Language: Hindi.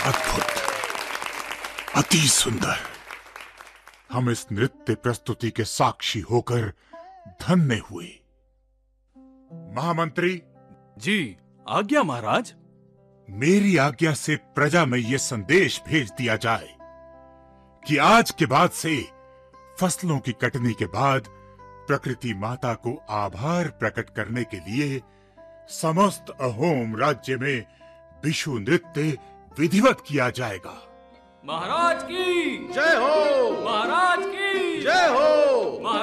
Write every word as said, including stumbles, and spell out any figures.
अद्भुत, अति सुंदर। हम इस नृत्य प्रस्तुति के साक्षी होकर धन्य हुए। महामंत्री जी, आज्ञा महाराज। मेरी आज्ञा से प्रजा में यह संदेश भेज दिया जाए कि आज के बाद से फसलों की कटनी के बाद प्रकृति माता को आभार प्रकट करने के लिए समस्त अहोम राज्य में बिशु नृत्य विधिवत किया जाएगा। महाराज की जय हो। महाराज की जय हो।